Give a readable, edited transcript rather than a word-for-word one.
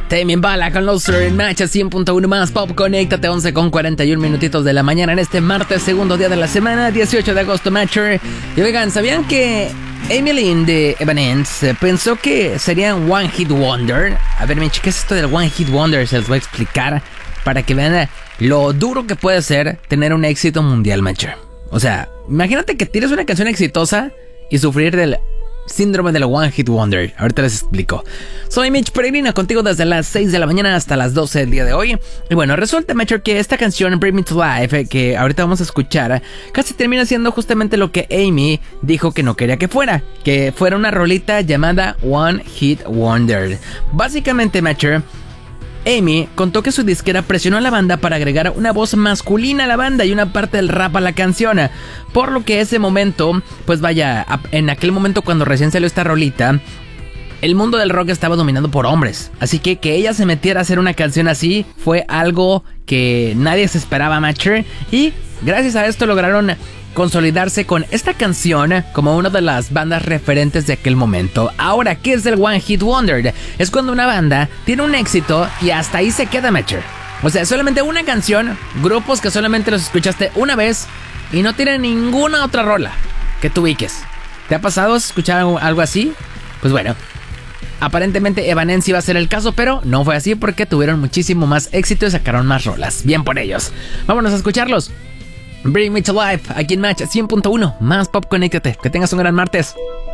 Tame Impala con Loser en Match 100.1 más Pop. Conéctate 11 con 41 minutitos de la mañana en este martes, segundo día de la semana, 18 de agosto, Matcher. Y oigan, ¿sabían que Amy Lynn de Evanescence pensó que sería un One Hit Wonder? A ver, Mitch, ¿qué es esto del One Hit Wonder? Se los voy a explicar para que vean lo duro que puede ser tener un éxito mundial, Matcher. O sea, imagínate que tienes una canción exitosa y sufrir del síndrome de la One Hit Wonder. Ahorita les explico. Soy Mitch Peregrina, contigo desde las 6 de la mañana hasta las 12 del día de hoy. Y bueno, resulta, Matcher, que esta canción Bring Me to Life, que ahorita vamos a escuchar, casi termina siendo justamente lo que Amy dijo que no quería que fuera una rolita llamada One Hit Wonder. Básicamente, Matcher, Amy contó que su disquera presionó a la banda para agregar una voz masculina a la banda y una parte del rap a la canción, por lo que ese momento, pues vaya, en aquel momento cuando recién salió esta rolita, el mundo del rock estaba dominado por hombres, así que ella se metiera a hacer una canción así fue algo que nadie se esperaba, Matcher, y gracias a esto lograron consolidarse con esta canción como una de las bandas referentes de aquel momento. Ahora, ¿qué es el One Hit Wonder? Es cuando una banda tiene un éxito y hasta ahí se queda, Matcher. O sea, solamente una canción, grupos que solamente los escuchaste una vez y no tienen ninguna otra rola que tú ubiques. ¿Te ha pasado escuchar algo así? Pues bueno, aparentemente Evanescence iba a ser el caso, pero no fue así porque tuvieron muchísimo más éxito y sacaron más rolas. Bien por ellos. Vámonos a escucharlos. Bring Me to Life, aquí en Match 100.1, más Pop. Conéctate, que tengas un gran martes.